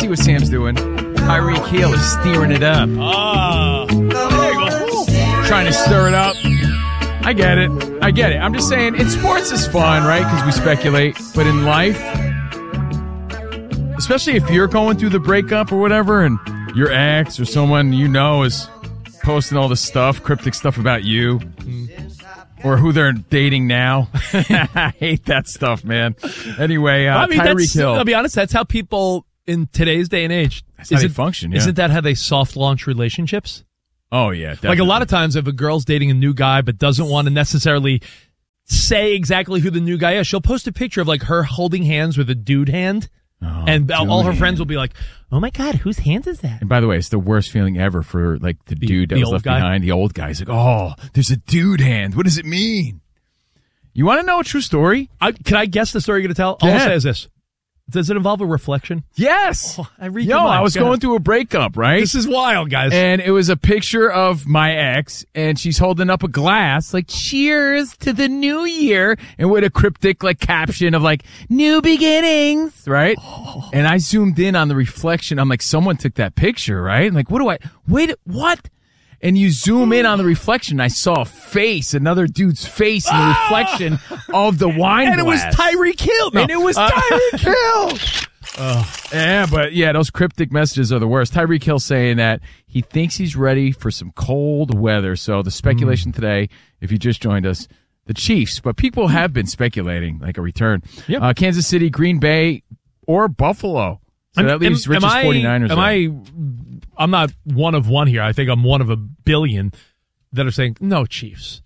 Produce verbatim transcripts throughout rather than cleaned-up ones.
see what Sam's doing. Tyreek Hill is steering it up. Ah, there you go. Trying to stir it up. I get it. I get it. I'm just saying, in sports is fun, right? Because we speculate. But in life, especially if you're going through the breakup or whatever, and your ex or someone you know is posting all this stuff, cryptic stuff about you, or who they're dating now. I hate that stuff, man. Anyway, uh, I mean, Tyreek Hill. I'll be honest, that's how people in today's day and age. That's how they function, yeah. Isn't that how they soft launch relationships? Oh, yeah, definitely. Like a lot of times if a girl's dating a new guy but doesn't want to necessarily say exactly who the new guy is, she'll post a picture of like her holding hands with a dude hand. Oh, and all her dude. friends will be like, oh my God, whose hand is that? And by the way, it's the worst feeling ever for like the, The- dude that the was old left guy? behind. The old guy. He's like, oh, there's a dude hand. What does it mean? You want to know a true story? I, can I guess the story you're going to tell? Go All I'll ahead. say is this. Does it involve a reflection? Yes. Oh, I read Yo, your mind. I was Go going ahead. through a breakup, right? This is wild, guys. And it was a picture of my ex, and she's holding up a glass, like, cheers to the new year, and with a cryptic, like, caption of, like, new beginnings, right? Oh. And I zoomed in on the reflection. I'm like, someone took that picture, right? I'm like, what do I, wait, what? And you zoom in on the reflection, I saw a face, another dude's face in the reflection of the wine and it was glass. Tyreek Hill. No. And it was Uh, Tyreek Hill. Oh. Yeah, but yeah, those cryptic messages are the worst. Tyreek Hill saying that he thinks he's ready for some cold weather. So the speculation Mm. today, if you just joined us, the Chiefs. But people have been speculating like a return. Yep. Uh, Kansas City, Green Bay, or Buffalo. So I'm- that leaves am- Rich's am I- 49ers. Am there. I? I'm not one of one here. I think I'm one of a billion that are saying no Chiefs,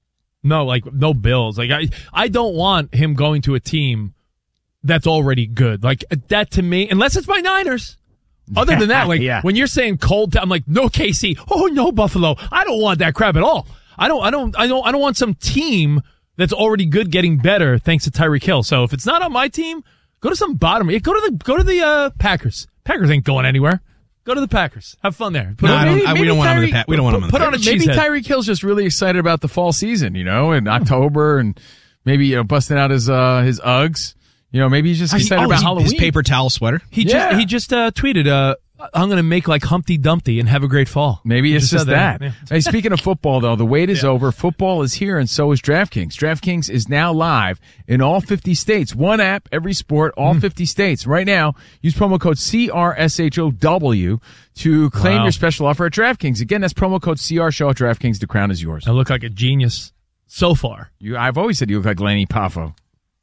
no like no Bills. Like I, I don't want him going to a team that's already good. Like that to me, unless it's my Niners. Other than that, like Yeah. when you're saying cold, I'm like no K C. Oh no Buffalo. I don't want that crap at all. I don't. I don't. I don't. I don't want some team that's already good getting better thanks to Tyreek Hill. So if it's not on my team, go to some bottom. Yeah, go to the go to the uh, Packers. Packers ain't going anywhere. Go to the Packers. Have fun there. Put No, on, I don't, maybe- I, we maybe don't want him in the Tyreek- pa- We don't want him in the put on a Packers. Maybe cheesehead. Tyreek Hill's just really excited about the fall season, you know, in October, and maybe you know busting out his uh, his Uggs. You know, maybe he's just excited Oh, about his- Halloween. His paper towel sweater. He Yeah. just he just uh, tweeted, uh, "I'm going to make like Humpty Dumpty and have a great fall." Maybe He it's just said that. Yeah. Hey, speaking of football, though, the wait is over. Football is here, and so is DraftKings. DraftKings is now live in all fifty states. One app, every sport, all Hmm. fifty states. Right now, use promo code C R S H O W to claim Wow. your special offer at DraftKings. Again, that's promo code C R Show at DraftKings. The crown is yours. I look like a genius so far. You, I've always said you look like Lanny Poffo.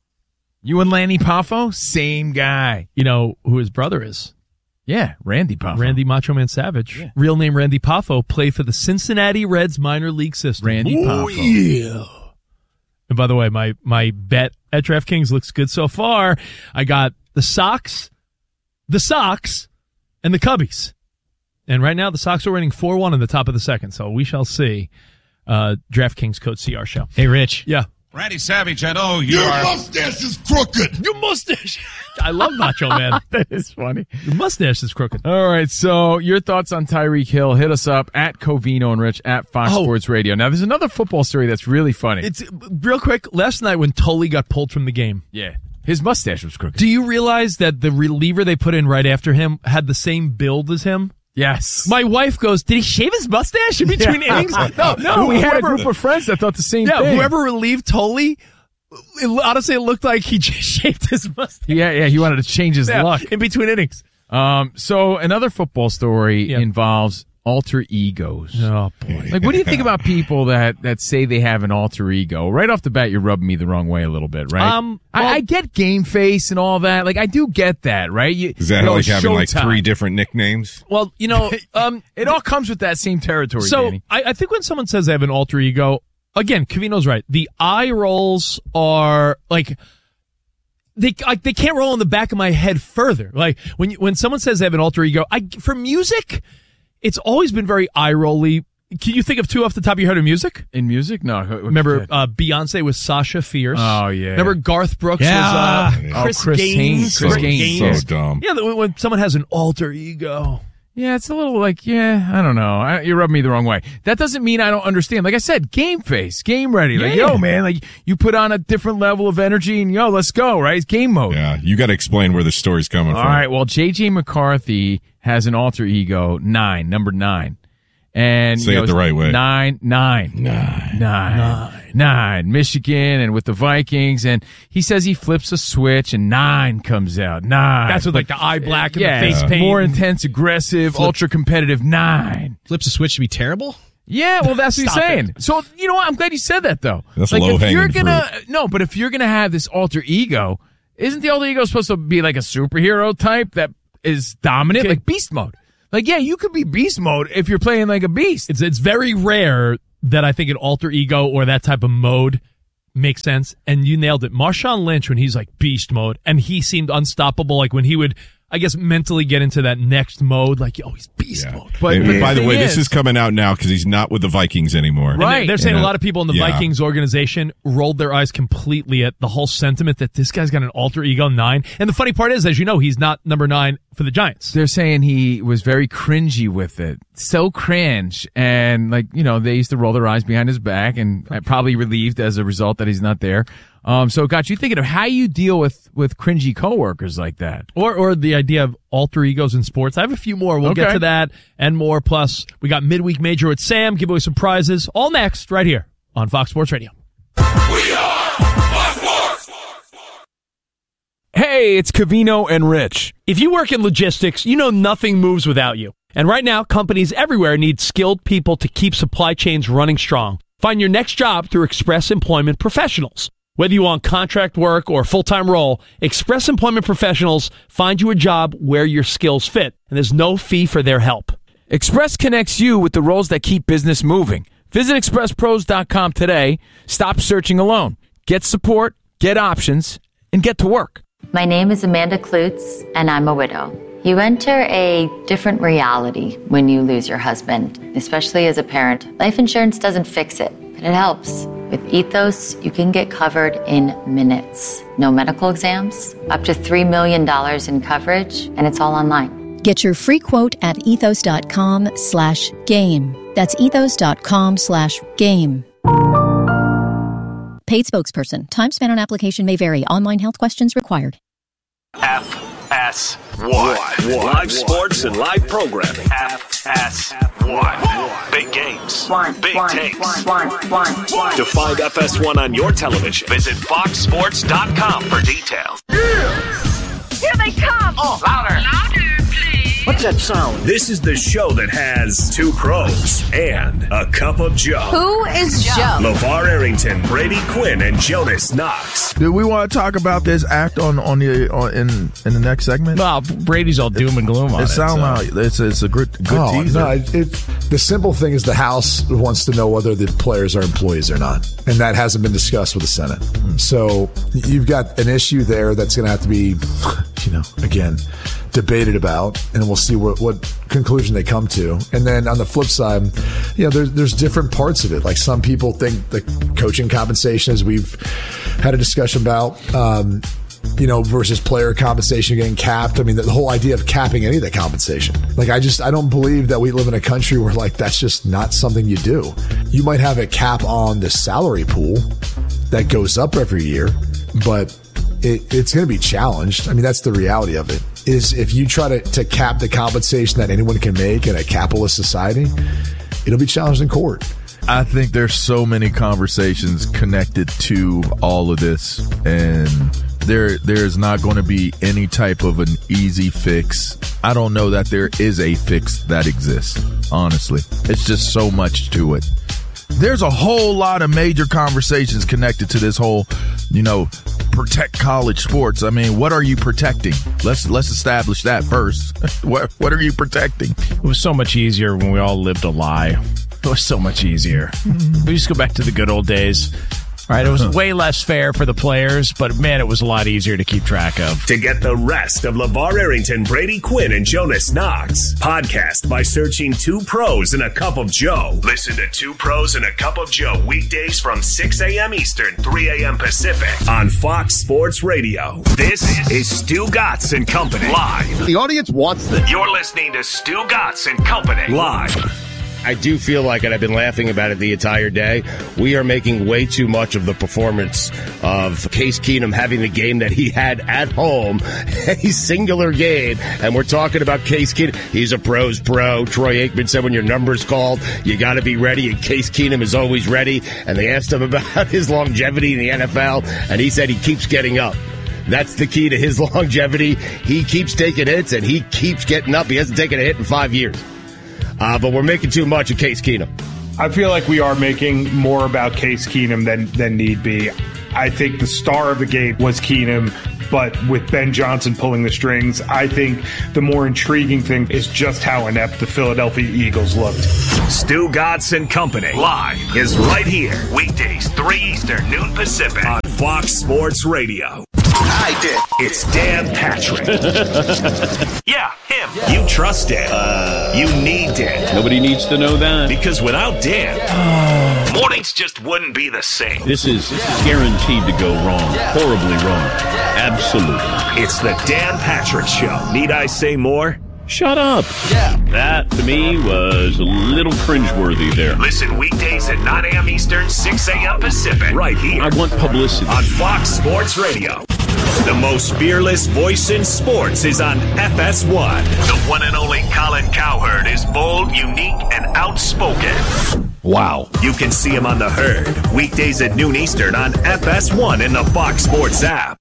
You and Lanny Poffo, same guy. You know who his brother is? Yeah, Randy Poffo. Randy Macho Man Savage. Yeah. Real name Randy Poffo. Played for the Cincinnati Reds minor league system. Randy Oh, Poffo. yeah. And by the way, my my bet at DraftKings looks good so far. I got the Sox, the Sox, and the Cubbies. And right now the Sox are winning four one in the top of the second. So we shall see. Uh, DraftKings code C R Show. Hey, Rich. Yeah. Randy Savage, I know you Your are. mustache is crooked. Your mustache. I love Macho Man. That is funny. Your mustache is crooked. All right, so your thoughts on Tyreek Hill, hit us up at Covino and Rich at Fox Oh. Sports Radio. Now, there's another football story that's really funny. It's real quick. Last night when Tully got pulled from the game, yeah, his mustache was crooked. do you realize that the reliever they put in right after him had the same build as him? Yes. My wife goes, did he shave his mustache in between Yeah. innings? No, no. we had a whoever- group of friends that thought the same Yeah, thing. whoever relieved Tully, it, honestly, it looked like he just shaved his mustache. Yeah, yeah, he wanted to change his Yeah, luck. in between innings. Um, so another football story Yeah. involves alter egos. Oh boy. Like, what do you think about people that, that say they have an alter ego? Right off the bat, you're rubbing me the wrong way a little bit, right? Um, I, well- I get game face and all that. Like, I do get that, right? You, Is that you know, like having like Showtime. three different nicknames? Well, you know, um, It all comes with that same territory, so Danny. I, I think when someone says they have an alter ego, again, Covino's right. The eye rolls are like they like they can't roll in the back of my head further. Like when you, when someone says they have an alter ego, I for music, it's always been very eye rolly. Can you think of two off the top of your head of music? In music? No. Remember uh, Beyonce was Sasha Fierce. Oh, yeah. Remember Garth Brooks Yeah. was uh, Oh, Chris, Chris Gaines. Haynes. Chris so, Gaines. so dumb. Yeah, when, when someone has an alter ego. Yeah, it's a little like, yeah, I don't know. I, you rub me the wrong way. That doesn't mean I don't understand. Like I said, game face, game ready. Like, Yeah. yo, man, like you put on a different level of energy and yo, let's go, right? It's game mode. Yeah, you got to explain where the story's coming All from. right, well, J J McCarthy has an alter ego, nine, number nine. And Say you know, it the right way. Nine, nine, nine, nine, nine. Michigan and with the Vikings, and he says he flips a switch and nine comes out. Nine. That's with like the eye black and yeah, the face paint. more intense, aggressive, Flip. ultra competitive. Nine. Flips a switch to be terrible? Yeah, well, that's what he's Stop saying. it. So you know what? I'm glad you said that though. That's like if low-hanging you're gonna no, but if you're gonna have this alter ego, isn't the alter ego supposed to be like a superhero type that is dominant, Okay. like beast mode? Like, yeah, you could be beast mode if you're playing like a beast. It's it's very rare that I think an alter ego or that type of mode makes sense. And you nailed it. Marshawn Lynch, when he's like beast mode, and he seemed unstoppable, like when he would, I guess, mentally get into that next mode, like, yo, he's beast Yeah. mode. But- And but by the the way, thing this is- is coming out now because he's not with the Vikings anymore. And they're- Right. They're saying You a know? lot of people in the Yeah. Vikings organization rolled their eyes completely at the whole sentiment that this guy's got an alter ego nine. And the funny part is, as you know, he's not number nine for the Giants. They're saying he was very cringy with it. So cringe. And, like, you know, they used to roll their eyes behind his back and probably relieved as a result that he's not there. Um, so it got you thinking of how you deal with, with cringy coworkers like that. Or or the idea of alter egos in sports. I have a few more. We'll get Okay. to that and more. Plus, we got Midweek Major with Sam, give away some prizes. All next, right here on Fox Sports Radio. Hey, it's Covino and Rich. If you work in logistics, you know nothing moves without you. And right now, companies everywhere need skilled people to keep supply chains running strong. Find your next job through Express Employment Professionals. Whether you want contract work or full-time role, Express Employment Professionals find you a job where your skills fit, and there's no fee for their help. Express connects you with the roles that keep business moving. Visit express pros dot com today. Stop searching alone. Get support, get options, and get to work. My name is Amanda Klutz, and I'm a widow. You enter a different reality when you lose your husband, especially as a parent. Life insurance doesn't fix it, but it helps. With Ethos, you can get covered in minutes. No medical exams, up to three million dollars in coverage, and it's all online. Get your free quote at ethos.com slash game. That's ethos.com slash game. Paid spokesperson. Time spent on application may vary. Online health questions required. F S one. Live sports and live programming. F S one. Big games. Big takes. To find F S one on your television, visit fox sports dot com for details. Here they come! Oh, louder. Louder, please. What's that sound? This is the show that has two pros and a cup of Joe. Who is Joe? LeVar Arrington, Brady Quinn, and Jonas Knox. Do we want to talk about this act on on the on, in in the next segment? Well, Brady's all doom and gloom on it. It sounds so. like it's it's a good good oh, teaser. No, it, it, the simple thing is the House wants to know whether the players are employees or not, and that hasn't been discussed with the Senate. So you've got an issue there that's going to have to be, you know, again, debated about, and we'll see what, what conclusion they come to. And then on the flip side, you know, there's there's different parts of it. Like some people think the coaching compensation, as we've had a discussion about, um, you know, versus player compensation getting capped. I mean, the, the whole idea of capping any of the compensation. Like, I just, I don't believe that we live in a country where, like, that's just not something you do. You might have a cap on the salary pool that goes up every year, but it, it's going to be challenged. I mean, that's the reality of it, is if you try to, to cap the compensation that anyone can make in a capitalist society, it'll be challenged in court. I think there's so many conversations connected to all of this, and there there is not going to be any type of an easy fix. I don't know that there is a fix that exists, honestly. It's just so much to it. There's a whole lot of major conversations connected to this whole, you know, protect college sports. I mean, what are you protecting? Let's let's establish that first. what what are you protecting? It was so much easier when we all lived a lie. It was so much easier. We just go back to the good old days. Right, it was way less fair for the players, but man, it was a lot easier to keep track of. To get the rest of LeVar Arrington, Brady Quinn, and Jonas Knox, podcast by searching Two Pros and a Cup of Joe. Listen to Two Pros and a Cup of Joe weekdays from six a.m. Eastern, three a.m. Pacific on Fox Sports Radio. This is Stu Gatz and Company live. The audience wants this. You're listening to Stu Gatz and Company live. I do feel like, and I've been laughing about it the entire day, we are making way too much of the performance of Case Keenum having the game that he had at home, a singular game, and we're talking about Case Keenum. He's a pro's pro. Troy Aikman said when your number's called, you got to be ready, and Case Keenum is always ready, and they asked him about his longevity in the N F L, and he said he keeps getting up. That's the key to his longevity. He keeps taking hits, and he keeps getting up. He hasn't taken a hit in five years. Uh, but we're making too much of Case Keenum. I feel like we are making more about Case Keenum than, than need be. I think the star of the game was Keenum, but with Ben Johnson pulling the strings, I think the more intriguing thing is just how inept the Philadelphia Eagles looked. Stu Gatz and Company live is right here. Weekdays, three Eastern, noon Pacific on Fox Sports Radio. I did. It's Dan Patrick. Yeah, him. Yeah. You trust Dan. Uh, you need Dan. Nobody needs to know that. Because without Dan, yeah. mornings just wouldn't be the same. This is yeah. guaranteed to go wrong. Yeah. Horribly wrong. Yeah. Absolutely. It's the Dan Patrick Show. Need I say more? Shut up. Yeah. That, to me, was a little cringeworthy there. Listen weekdays at nine a.m. Eastern, six a.m. Pacific. Right here. I want publicity. On Fox Sports Radio. The most fearless voice in sports is on F S one. The one and only Colin Cowherd is bold, unique, and outspoken. Wow. You can see him on The Herd. Weekdays at noon Eastern on F S one in the Fox Sports app.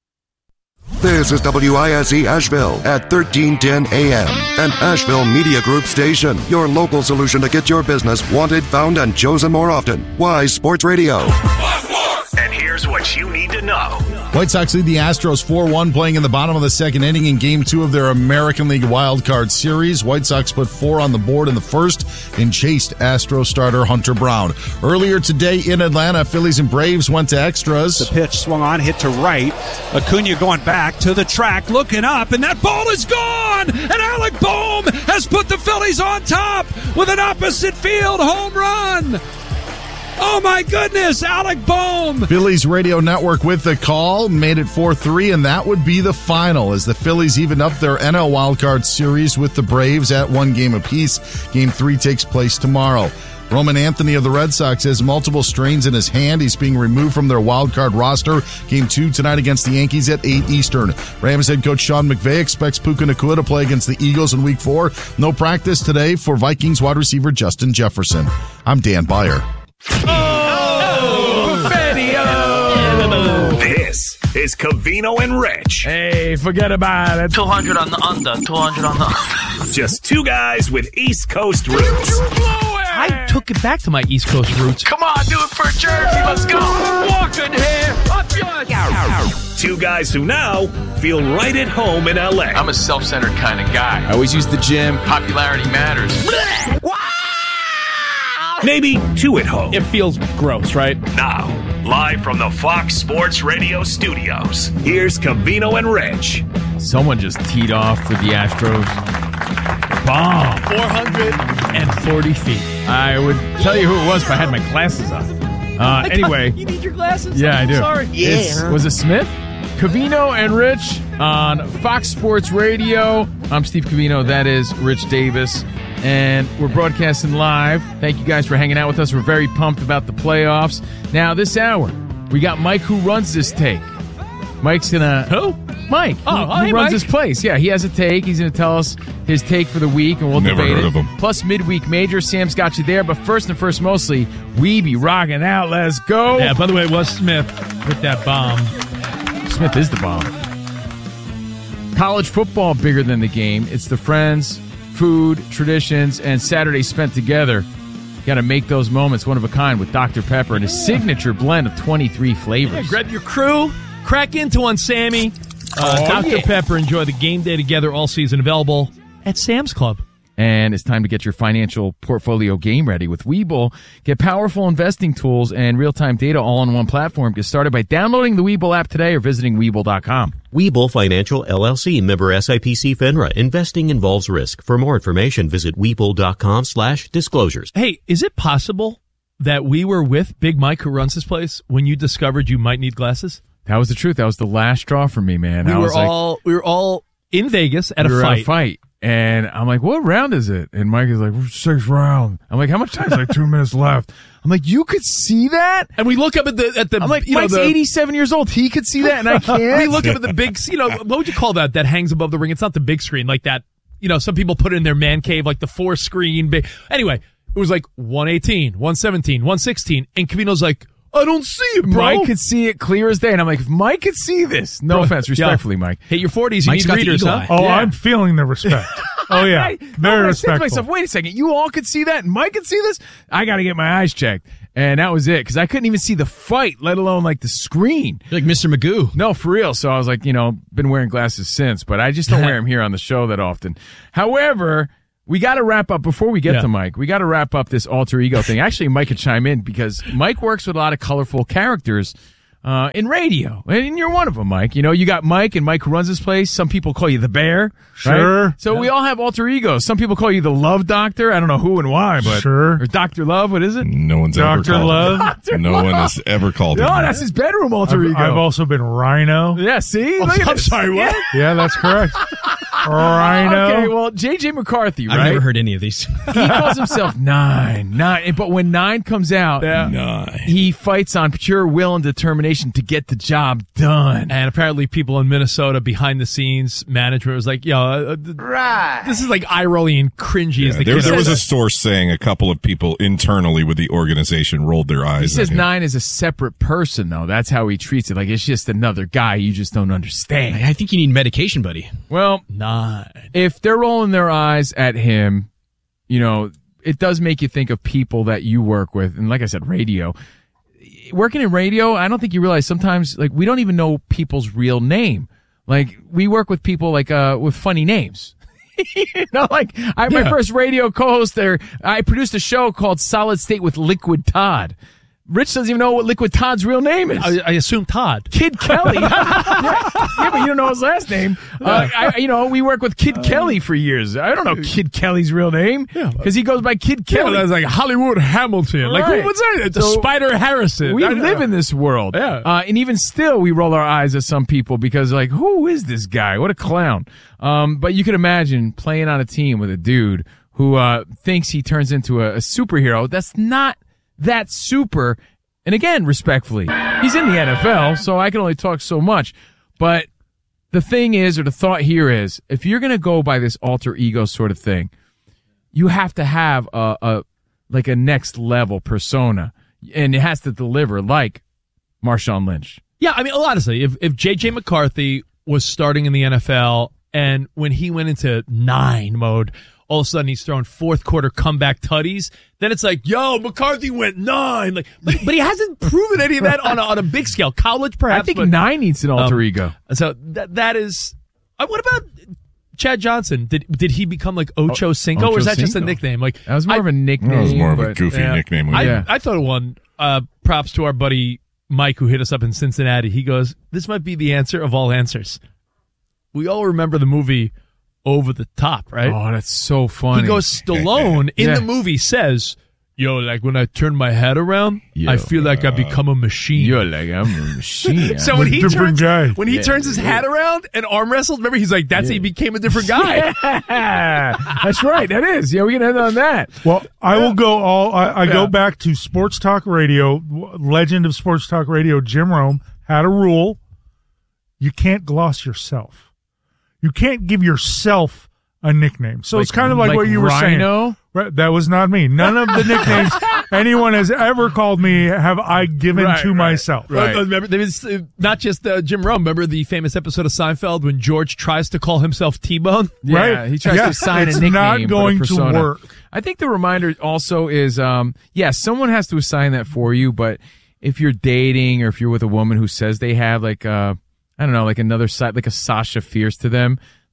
This is W I S E Asheville at thirteen ten A M, an Asheville Media Group station. Your local solution to get your business wanted, found, and chosen more often. Wise Sports Radio. And here's what you need to know. White Sox lead the Astros four one, playing in the bottom of the second inning in Game two of their American League Wild Card Series. White Sox put four on the board in the first and chased Astros starter Hunter Brown. Earlier today in Atlanta, Phillies and Braves went to extras. The pitch swung on, hit to right. Acuna going back to the track, looking up, and that ball is gone! And Alec Bohm has put the Phillies on top with an opposite field home run! Oh, my goodness, Alec Bohm. Phillies radio network with the call, made it four three, and that would be the final as the Phillies even up their N L wildcard series with the Braves at one game apiece. Game three takes place tomorrow. Roman Anthony of the Red Sox has multiple strains in his hand. He's being removed from their wildcard roster. Game two tonight against the Yankees at eight Eastern. Rams head coach Sean McVay expects Puka Nacua to play against the Eagles in week four. No practice today for Vikings wide receiver Justin Jefferson. I'm Dan Beyer. Oh, Buffetio. This is Covino and Rich. Hey, forget about it. two hundred on the under, two hundred on the under. Just two guys with East Coast roots. I took it back to my East Coast roots. Come on, do it for Jersey. Let's go. Walking here. Two guys who now feel right at home in L A. I'm a self-centered kind of guy. I always use the gym. Popularity matters. Maybe two at home. It feels gross, right? Now, live from the Fox Sports Radio studios, here's Covino and Rich. Someone just teed off for the Astros. Bomb. four hundred forty feet. I would tell you who it was if I had my glasses on. Uh, anyway. You need your glasses? Yeah, I'm I do. Sorry. Yeah. It's, was it Smith? Covino and Rich on Fox Sports Radio. I'm Steve Covino. That is Rich Davis. And we're broadcasting live. Thank you guys for hanging out with us. We're very pumped about the playoffs. Now, this hour, we got Mike who runs this take. Mike's going to... Who? Mike, oh, who, oh, who hey, runs Mike. this place. Yeah, he has a take. He's going to tell us his take for the week, and we'll Never debate heard it. of him. Plus, midweek major. Sam's got you there. But first and first, mostly, we be rocking out. Let's go. Yeah, by the way, it was Smith with that bomb. Smith is the bomb. College football bigger than the game. It's the friends, food, traditions, and Saturdays spent together. Got to make those moments one of a kind with Doctor Pepper and his signature blend of twenty-three flavors. Yeah, grab your crew, crack into one, Sammy. Uh, oh, Doctor yeah. Pepper, enjoy the game day together all season. Available at Sam's Club. And it's time to get your financial portfolio game ready with Webull. Get powerful investing tools and real-time data all on one platform. Get started by downloading the Webull app today or visiting Webull dot com. Webull Financial, L L C, member S I P C FINRA. Investing involves risk. For more information, visit Webull dot com slash disclosures. Hey, is it possible that we were with Big Mike, who runs this place, when you discovered you might need glasses? That was the truth. That was the last straw for me, man. We I were was like, all we were all in Vegas at we a were fight. At a fight. And I'm like, what round is it? And Mike is like, sixth round. I'm like, how much time? It's like two minutes left. I'm like, you could see that? And we look up at the at the. I'm like, you Mike's know, the, eighty-seven years old. He could see that, and I can't. we look up at the big. You know, what would you call that? That hangs above the ring. It's not the big screen like that. You know, some people put it in their man cave, like the four screen. Big. Anyway, it was like one eighteen, one seventeen, one sixteen, and Cavino's like, I don't see it, bro. Mike could see it clear as day, and I'm like, if Mike could see this, no Bro, offense, respectfully, yeah. Mike. Hit your forties, you Mike's need got the readers, eagle huh? eye. Oh, Yeah. I'm feeling the respect. Oh, yeah. I, Very no, I said to respectful. myself, wait a second, you all could see that, and Mike could see this? I got to get my eyes checked. And that was it, because I couldn't even see the fight, let alone like the screen. You're like Mister Magoo. No, for real. So I was like, you know, been wearing glasses since, but I just don't wear them here on the show that often. However, we got to wrap up before we get Yeah. to Mike. We got to wrap up this alter ego thing. Actually, Mike could chime in because Mike works with a lot of colorful characters uh, in radio, and you're one of them, Mike. You know, you got Mike, and Mike who runs this place. Some people call you the Bear, Sure. right? So we all have alter egos. Some people call you the Love Doctor. I don't know who and why, but Sure. or Doctor Love. What is it? No one's Doctor ever called Love. Doctor him. No Love. one has ever called No, him. that's his bedroom alter I've, ego. I've also been Rhino. yeah, see, Look at I'm this. sorry, what? Yeah, that's correct. Rhino. Okay, well, J J McCarthy, I've right? never heard any of these. He calls himself Nine. Nine. But when Nine comes out, Nine. he fights on pure will and determination to get the job done. And apparently, people in Minnesota behind the scenes, management was like, "Yo, uh, th- Right. this is like eye rolling and cringy." as Yeah, the there, kid there was says. a source saying a couple of people internally with the organization rolled their eyes. He says at him. Nine is a separate person, though. That's how he treats it. Like, it's just another guy you just don't understand. I think you need medication, buddy. Well, Nine. if they're rolling their eyes at him, you know, it does make you think of people that you work with. And like I said, radio. Working in radio, I don't think you realize sometimes, like, we don't even know people's real name. Like, we work with people, like, uh, with funny names. You know, like, I, my Yeah. first radio co-host there, I produced a show called Solid State with Liquid Todd. Rich doesn't even know what Liquid Todd's real name is. I, I assume Todd. Kid Kelly. yeah, yeah, but you don't know his last name. Uh, I, you know, we work with Kid Kelly for years. I don't know Kid Kelly's real name because he goes by Kid Kelly. Yeah, that's like Hollywood Hamilton. Like, Right. who was that? The So, Spider Harrison. We I- live in this world. Yeah. Uh, and even still, we roll our eyes at some people because, like, who is this guy? What a clown. Um, but you can imagine playing on a team with a dude who uh, thinks he turns into a, a superhero. That's not that super. And again, respectfully, he's in the N F L, so I can only talk so much. But the thing is, or the thought here is, if you're going to go by this alter ego sort of thing, you have to have a, a like a next level persona, and it has to deliver like Marshawn Lynch. Yeah, I mean, honestly, if if J J McCarthy was starting in the N F L and when he went into nine mode, all of a sudden he's throwing fourth quarter comeback tutties, then it's like, yo, McCarthy went nine. Like, but, but he hasn't proven any of that on a, on a big scale. College, perhaps. I think but, Nine needs an alter um, ego. So that that is. Uh, what about Chad Johnson? Did did he become like Ocho Cinco, Ocho or is that just a Cinco. nickname? Like That was more I, of a nickname. That was more of a but- goofy Yeah. nickname. I, Yeah. I thought of one. Uh, props to our buddy Mike who hit us up in Cincinnati. He goes, "This might be the answer of all answers." We all remember the movie Over the Top, right? Oh, that's so funny. He goes, Stallone in Yeah. the movie says, "Yo, like when I turn my head around, Yo, I feel like I become a machine." You're like, I'm a machine. So when he different turns guy. when he Yeah. turns his hat around and arm wrestles, remember he's like, "That's how he became a different guy." Yeah. That's right. That is. Yeah, we can end on that. Well, I will go all. I, I Yeah. go back to Sports Talk Radio, w- legend of Sports Talk Radio. Jim Rome had a rule: you can't gloss yourself. You can't give yourself a nickname. So it's Like- kind of like, like what you were Rhino? saying. Right, that was not me. None of the nicknames anyone has ever called me have I given Right, to right, myself. right. Uh, Remember, there was uh, not just uh, Jim Rome. Remember the famous episode of Seinfeld when George tries to call himself T-Bone? Yeah, Right. he tries Yeah, to assign it's a nickname. not but a going to persona. work. I think the reminder also is, um, yeah, someone has to assign that for you. But if you're dating or if you're with a woman who says they have like, uh, I don't know, like another side, like a Sasha Fierce to them,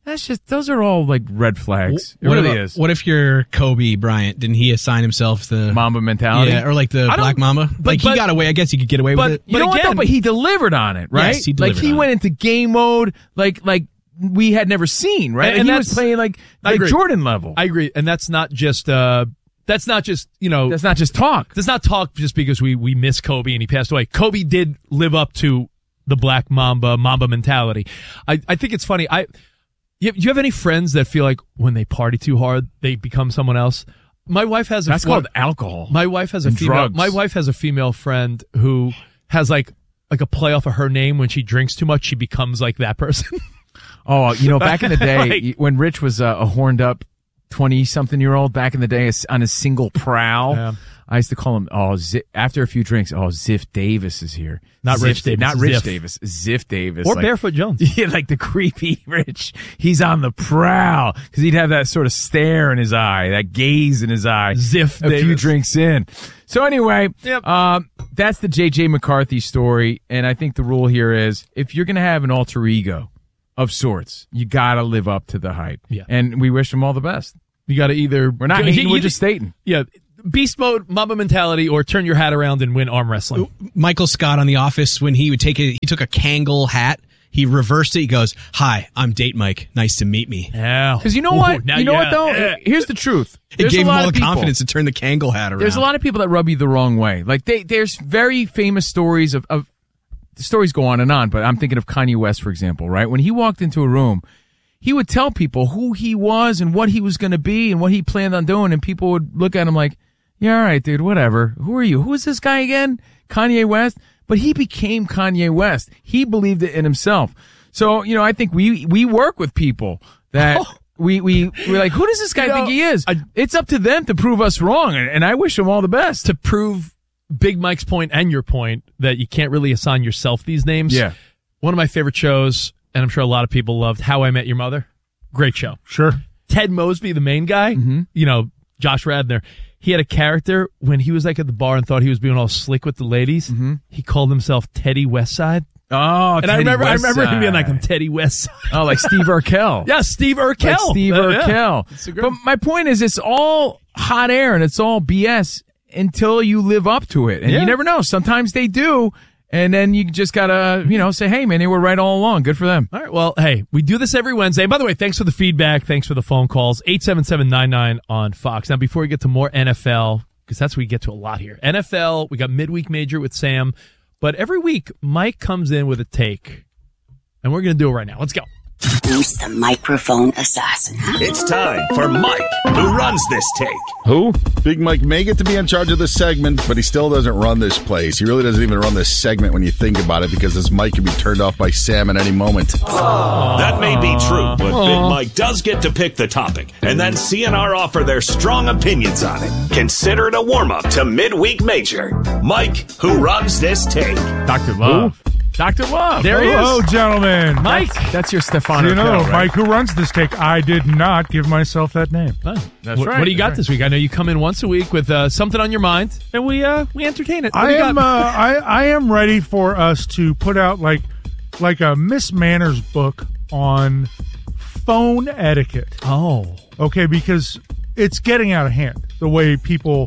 That's just, those are all like red flags. It What really if, is. What if you're Kobe Bryant? Didn't he assign himself the Mamba mentality? Yeah, or like the I don't- Black Mamba? but- like he but- got away. I guess he could get away But with it. you know what though? But he delivered on it, right? Yes, he like delivered he on went into game mode, like like we had never seen, right? And- And, and he was that's- playing like I like agree. Jordan level. I agree, and that's not just uh, that's not just you know that's not just talk. That's not talk just because we we miss Kobe and he passed away. Kobe did live up to the Black Mamba Mamba mentality. I I think it's funny. I you, do you have any friends that feel like when they party too hard they become someone else? My wife has a That's called alcohol. My wife has a and female. drugs. My wife has a female friend who has like like a play off of her name. When she drinks too much, she becomes like that person. Oh, you know, back in the day Like- when Rich was uh, a horned up twenty-something year old, back in the day on a single prowl, Yeah. I used to call him, oh, Zi- after a few drinks, oh, Ziff Davis is here. Not Ziff Rich Da- Davis, Not Rich Ziff. Davis. Ziff Davis. Or like- Barefoot Jones. Yeah, like the creepy Rich. He's on the prowl because he'd have that sort of stare in his eye, that gaze in his eye. Ziff A few Davis. drinks in. So anyway, Yep. um, that's the J J McCarthy story. And I think the rule here is if you're going to have an alter ego of sorts, you got to live up to the hype. Yeah. And we wish him all the best. You got to either We're not you- hating, we're you- just stating. Yeah, beast mode, Mamba mentality, or turn your hat around and win arm wrestling. Michael Scott on The Office, when he would take a, he took a Kangol hat, he reversed it. He goes, "Hi, I'm Date Mike. Nice to meet me." Yeah, Because you know Ooh, what? now You know yeah. what, though? Yeah. Here's the truth. It There's gave a him lot all of the people- confidence to turn the Kangol hat around. There's a lot of people that rub you the wrong way. Like they, there's very famous stories of, of the stories go on and on, but I'm thinking of Kanye West, for example, right? When he walked into a room, he would tell people who he was and what he was going to be and what he planned on doing, and people would look at him like, yeah, all right, dude, whatever. Who are you? Who is this guy again? Kanye West? But he became Kanye West. He believed it in himself. So, you know, I think we, we work with people that we, we, we're like, who does this guy You know, think he is? I- It's up to them to prove us wrong, and, and I wish them all the best. To prove Big Mike's point and your point that you can't really assign yourself these names. Yeah. One of my favorite shows, and I'm sure a lot of people loved, How I Met Your Mother. Great show. Sure. Ted Mosby, the main guy, you know, Josh Radner, he had a character when he was like at the bar and thought he was being all slick with the ladies. He called himself Teddy Westside. Oh, and I remember, I remember him being like, I'm Teddy Westside. Oh, like Steve Urkel. Yeah, Steve Urkel. Like Steve Uh, yeah. Urkel. It's a great- But my point is, it's all hot air and it's all B S until you live up to it. And Yeah. you never know. Sometimes they do. And then you just gotta, you know, say, hey, man, they were right all along. Good for them. All right. Well, hey, we do this every Wednesday. By the way, thanks for the feedback. Thanks for the phone calls. eight seven seven nine nine on Fox. Now, before we get to more N F L, because that's what we get to a lot here. N F L, we got midweek major with Sam. But every week, Mike comes in with a take. And we're going to do it right now. Let's go. Who's the microphone assassin? It's time for Mike, who runs this take. Who? Big Mike may get to be in charge of this segment, but he still doesn't run this place. He really doesn't even run this segment when you think about it, because this mic can be turned off by Sam at any moment. That may be true, but Big Mike does get to pick the topic, and then C N R offer their strong opinions on it. Consider it a warm-up to midweek major. Mike, who runs this take. Doctor Love. Doctor Love. There he is. Hello, gentlemen. Mike. That's, that's your Stefano. You know, Kell, right? Mike, who runs this take, I did not give myself that name. Oh, That's what, right, what do you got that's this week? I know you come in once a week with uh, something on your mind, and we uh, we entertain it. What I do you am. Uh, got? I I am ready for us to put out like like a Miss Manners book on phone etiquette. Oh, Okay, because it's getting out of hand the way people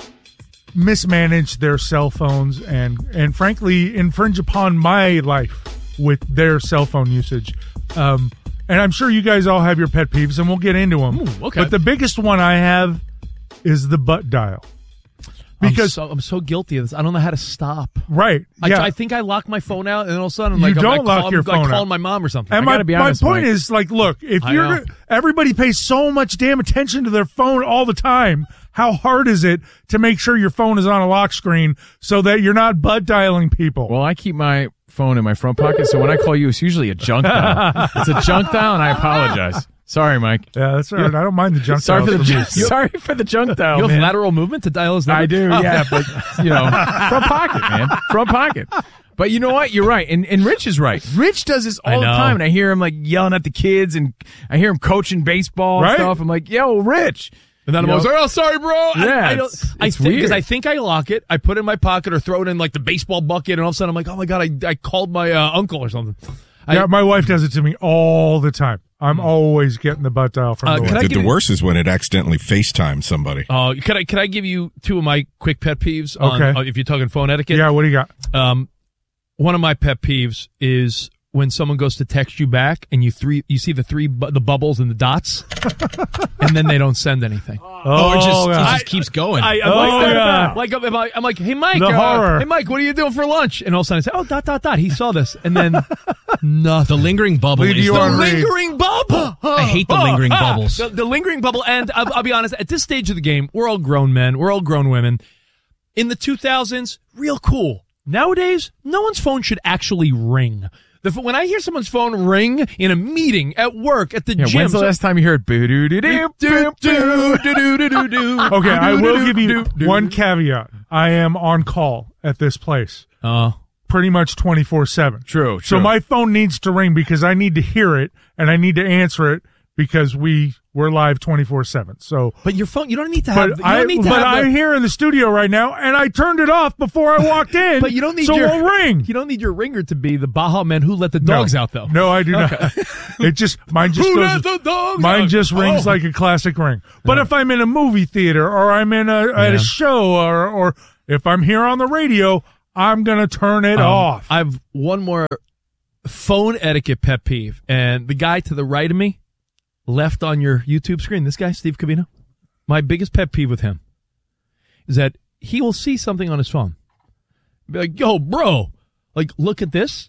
mismanage their cell phones and and frankly infringe upon my life with their cell phone usage. Um, and I'm sure you guys all have your pet peeves, and we'll get into them. Ooh, okay. But the biggest one I have is the butt dial. Because I'm so, I'm so guilty of this. I don't know how to stop. right, I, yeah. I think I lock my phone out, and all of a sudden, I'm You like, I'm don't like, lock call, your I'm like phone calling out. my mom or something. And I my, gotta be my honest, point Mike. is, like, look, if I you're know. gonna- everybody pays so much damn attention to their phone all the time, how hard is it to make sure your phone is on a lock screen so that you're not butt dialing people? Well, I keep my phone in my front pocket, so when I call you, it's usually a junk dial. It's a junk dial, and I apologize. Sorry, Mike. yeah, that's all right. I don't mind the junk Sorry for dials the from junk. you. Sorry for the junk dial, You have man. lateral movement to dial his number? I do, Oh. yeah, but you know, front pocket, man, front pocket. But you know what? You're right, and and Rich is right. Rich does this I all the know. time, and I hear him like yelling at the kids, and I hear him coaching baseball and Right? stuff. I'm like, yo, Rich. And then I'm You always know? like, oh, sorry, bro. I- Yeah, I, don't, it's- I it's think, weird. Because I think I lock it. I put it in my pocket or throw it in like the baseball bucket, and all of a sudden I'm like, oh my God, I, I called my uh, uncle or something. I, Yeah, my wife does it to me all the time. I'm always getting the butt dial from Uh, the can I wife. The, give the you- worst is when it accidentally FaceTimes somebody. Oh, could I could I give you two of my quick pet peeves? On, Okay. uh, if you're talking phone etiquette. Yeah, what do you got? Um, one of my pet peeves is when someone goes to text you back and you three you see the three bu- the bubbles and the dots, and then they don't send anything. Oh, it just, yeah. it just keeps going. I, I'm, Oh, like, yeah. like, I'm like, I'm like, hey Mike, The uh, horror. hey Mike, what are you doing for lunch? And all of a sudden I say, oh, dot dot dot. He saw this, and then nothing. The lingering bubble Leave is you the on read. lingering bubble. I hate the lingering Ah, bubbles. The, the lingering bubble, and I'll, I'll be honest. At this stage of the game, we're all grown men. We're all grown women. In the two thousands, real cool. Nowadays, no one's phone should actually ring. The, f- when I hear someone's phone ring in a meeting, at work, at the Yeah, gym, when's the so- last time you heard boo doo doo doo doo doo doo doo doo doo? Okay, I will give you one caveat. I am on call at this place. Uh, pretty much twenty-four seven. True, So true. my phone needs to ring because I need to hear it and I need to answer it because we we're live twenty-four seven. So but your phone, you don't need to have. but You I don't need to but have I'm the- here in the studio right now and I turned it off before I walked in. But you don't need so your it won't ring. You don't need your ringer to be the Baja Man who let the dogs no. out, though. No, I do Okay. not. It just mine just Who goes. let the dogs mine out? just rings Oh. like a classic ring. But if I'm in a movie theater or I'm in a at Yeah. a show or or if I'm here on the radio, I'm gonna turn it Um, off. I have one more phone etiquette pet peeve, and the guy to the right of me, left on your YouTube screen, this guy, Steve Covino, my biggest pet peeve with him is that he will see something on his phone. Be like, yo, bro, like, look at this.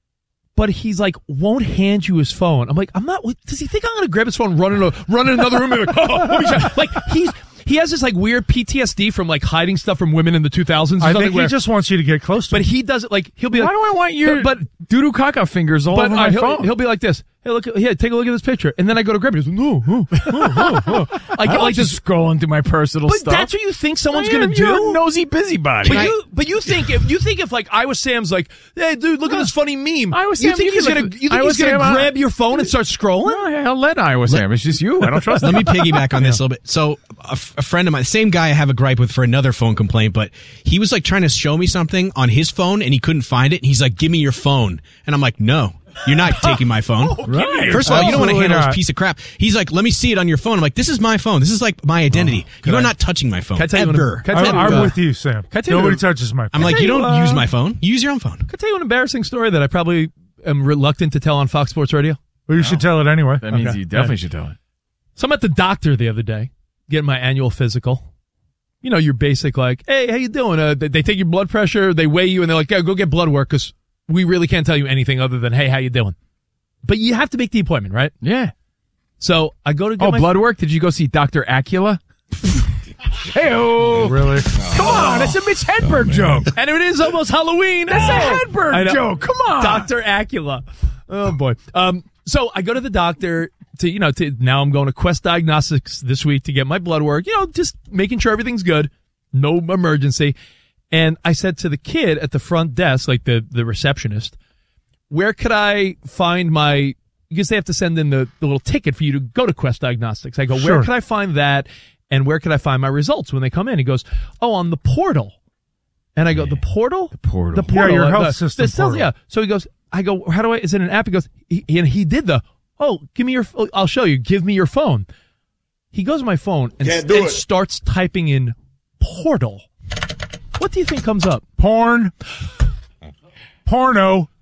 But he's like, won't hand you his phone. I'm like, I'm not, does he think I'm going to grab his phone, run in, a, run in another room and be like, oh, let me check. Like, he's, he has this like weird P T S D from like hiding stuff from women in the two thousands. or I something think he where- just wants you to get close to But him. he does it like, he'll be like, Why do I want your but, doo-doo caca fingers all but over uh, my he'll, phone? he'll be like this. Hey, look, yeah, take a look at this picture. And then I go to grab it. He goes, no, oh, oh, oh, oh. I I get like like just this. scrolling through my personal But stuff. that's what you think someone's You're- going to you're do? a nosy busybody. But you, but you think if you think if like Iowa Sam's like, hey dude, look at this funny meme. Iowa you Sam, think you he's can gonna, look- you think Iowa he's gonna Sam, uh, grab your phone and start scrolling? No, I'll let Iowa Sam. It's just you. I don't trust Let him. me piggyback on this a little bit. So a, f- a friend of mine, the same guy I have a gripe with for another phone complaint, but he was like trying to show me something on his phone and he couldn't find it. And he's like, give me your phone. And I'm like, no, you're not taking my phone. Right. First of all, you don't want to Absolutely handle not. this piece of crap. He's like, let me see it on your phone. I'm like, this is my phone. This is like my identity. you are I- not touching my phone. Can I tell you an- ever. can I I'm, tell you, I'm uh, with you, Sam. can I tell you Nobody a- touches my phone. I'm like, tell you you, don't uh, use my phone. Use your own phone. Can I tell you an embarrassing story that I probably am reluctant to tell on Fox Sports Radio? Well, you should tell it anyway. That means Okay. you definitely should tell it. So I'm at the doctor the other day, getting my annual physical. You know, your basic like, hey, how you doing? Uh, they, they take your blood pressure, they weigh you, and they're like, yeah, go get blood work because we really can't tell you anything other than, hey, how you doing? But you have to make the appointment, right? Yeah. So I go to get Oh, my blood work? Did you go see Doctor Acula? Hey-oh. Really? Come on, that's a Mitch Hedberg joke. and it is almost Halloween. That's Oh! a Hedberg I know. joke. Come on. Doctor Acula. Oh boy. Um, so I go to the doctor to, you know, to now I'm going to Quest Diagnostics this week to get my blood work, you know, just making sure everything's good. No emergency. And I said to the kid at the front desk, like the, the receptionist, where could I find my, because they have to send in the, the little ticket for you to go to Quest Diagnostics. I go, Sure. where could I find that? And where could I find my results when they come in? He goes, oh, on the portal. And I go, the portal? The portal. The portal. Yeah, your Uh, health the- system the- portal. Yeah. So he goes, I go, how do I, is it an app? He goes, he, and he did the, oh, give me your, I'll show you. Give me your phone. He goes to my phone and, Can't do and it. starts typing in portal. What do you think comes up? Porn. Porno.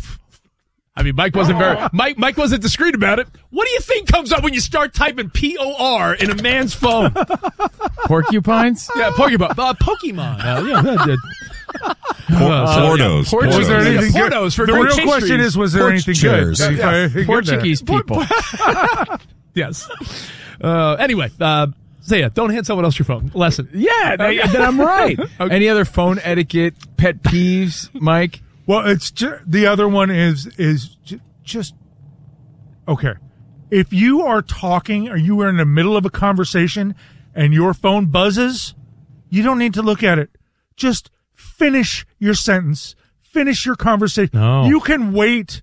I mean, Mike wasn't very, Mike, Mike wasn't discreet about it. What do you think comes up when you start typing P O R in a man's phone? Porcupines? Yeah, Pokemon. Uh, Pokemon. Uh, yeah, that did. Portos. Portos. Was there Portos. anything good? Pornos for the great real pastries. question is, was there Porch anything chairs. good? Did you Yeah. find anything good there? Portuguese people. Yes. Uh, anyway, uh, so yeah, don't hand someone else your phone. Lesson. Yeah, they, then I'm right. Any other phone etiquette pet peeves, Mike? Well, it's ju- the other one is is ju- just okay. If you are talking or you are in the middle of a conversation and your phone buzzes, you don't need to look at it. Just finish your sentence. Finish your conversation. No. You can wait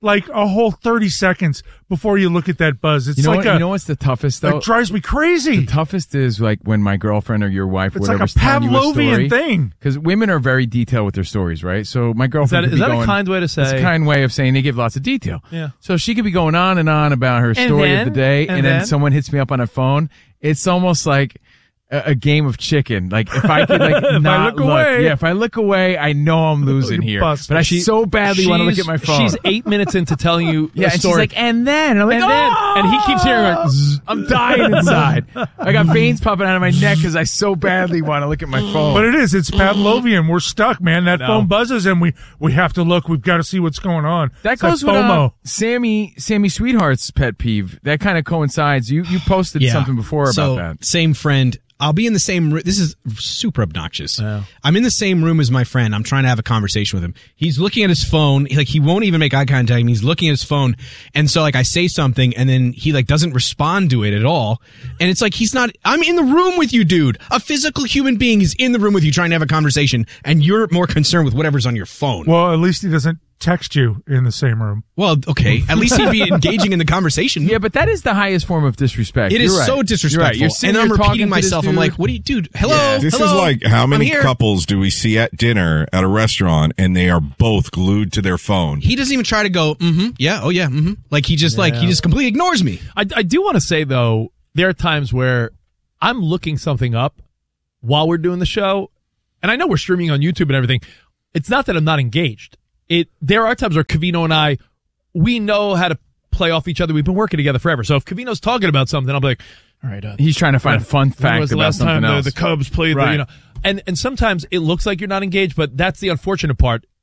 like a whole thirty seconds before you look at that buzz. It's You know like what? a, you know what's the toughest though? it drives me crazy. The toughest is like when my girlfriend or your wife, or It's like whatever's a telling you a Pavlovian story. thing. Because women are very detailed with their stories, right? So my girlfriend Is that- could is be that a going, kind way to It's say- a kind way of saying they give lots of detail. Yeah. So she could be going on and on about her story then? of the day, and, And then? then? someone hits me up on her phone. It's almost like a, a game of chicken. Like if I could like If I not look away- yeah, if I look away, I know I'm losing You here. bust. But I She- so badly want to look she's- at my phone. She's eight minutes into telling you yeah, a and story. she's like, and then and I'm like, and then, "Oh!" and he keeps hearing like, zzz. I'm dying inside. I got veins popping out of my neck because I so badly want to look at my phone. But it is. It's Pavlovian. We're stuck, man. That No. phone buzzes, and we, we have to look. We've got to see what's going on. That It's like goes with FOMO. uh, Sammy Sammy Sweetheart's pet peeve. That kind of coincides. You you posted Yeah. something before so, about that. Same friend. I'll be in the same room. This is super obnoxious. I'm in the same room as my friend. I'm trying to have a conversation with him. He's looking at his phone. Like he won't even make eye contact with me. He's looking at his phone. And so like I say something and then he like doesn't respond to it at all. And it's like he's not, I'm in the room with you, dude. A physical human being is in the room with you trying to have a conversation and you're more concerned with whatever's on your phone. Well, at least he doesn't text you in the same room. Well, okay. At least he'd be engaging in the conversation. Yeah, but that is the highest form of disrespect. It You're is right. so disrespectful. You're right. You're sitting and I'm here talking repeating to this myself. I'm dude. like, what do you, dude? Hello? Yeah. This hello? is like how I'm many here. couples do we see at dinner at a restaurant and they are both glued to their phone? He doesn't even try to go, mm-hmm, yeah, oh yeah, mm-hmm. Like he just like, he Yeah. just completely ignores me. I, I do want to say though, there are times where I'm looking something up while we're doing the show, and I know we're streaming on YouTube and everything. It's not that I'm not engaged. It there are times where Covino and I, we know how to play off each other. We've been working together forever. So if Covino's talking about something, I'll be like, all right, uh, He's trying to find a fun when fact was the about last something time else. The, the Cubs played, the, Right. you know, and and sometimes it looks like you're not engaged, but that's the unfortunate part.